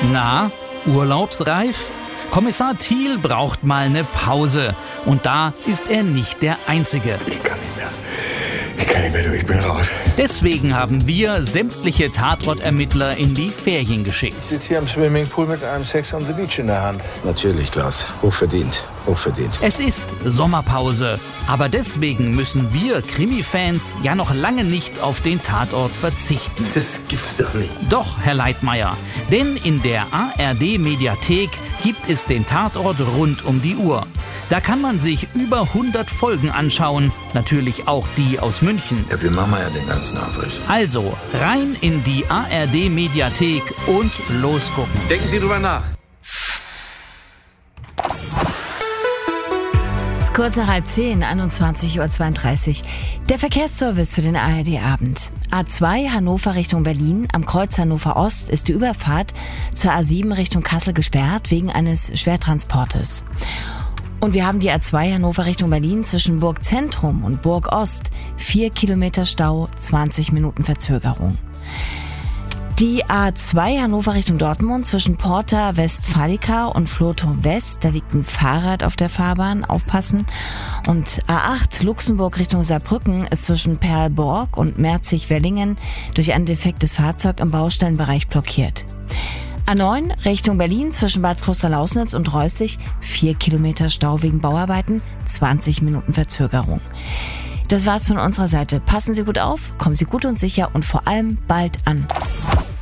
Na, urlaubsreif? Kommissar Thiel braucht mal eine Pause. Und da ist er nicht der Einzige. Ich kann nicht mehr, du, ich bin raus. Deswegen haben wir sämtliche Tatortermittler in die Ferien geschickt. Ich sitze hier im Swimmingpool mit einem Sex on the Beach in der Hand. Natürlich, Klaus. Hochverdient. Es ist Sommerpause. Aber deswegen müssen wir Krimi-Fans ja noch lange nicht auf den Tatort verzichten. Das gibt's doch nicht. Doch, Herr Leitmayr. Denn in der ARD-Mediathek gibt es den Tatort rund um die Uhr. Da kann man sich über 100 Folgen anschauen. Natürlich auch die aus München. Ja, wir machen ja den ganzen Aufriss. Also rein in die ARD-Mediathek und losgucken. Denken Sie drüber nach. Kurz nach 10:30, 21:32 Uhr. Der Verkehrsservice für den ARD-Abend. A2 Hannover Richtung Berlin. Am Kreuz Hannover Ost ist die Überfahrt zur A7 Richtung Kassel gesperrt wegen eines Schwertransportes. Und wir haben die A2 Hannover Richtung Berlin zwischen Burg Zentrum und Burg Ost. 4 Kilometer Stau, 20 Minuten Verzögerung. Die A2 Hannover Richtung Dortmund zwischen Porta Westfalica und Flotow West. Da liegt ein Fahrrad auf der Fahrbahn, aufpassen. Und A8 Luxemburg Richtung Saarbrücken ist zwischen Perlborg und Merzig-Wellingen durch ein defektes Fahrzeug im Baustellenbereich blockiert. A9 Richtung Berlin zwischen Bad Klosterlausnitz und Reußig. 4 Kilometer Stau wegen Bauarbeiten, 20 Minuten Verzögerung. Das war's von unserer Seite. Passen Sie gut auf, kommen Sie gut und sicher und vor allem bald an.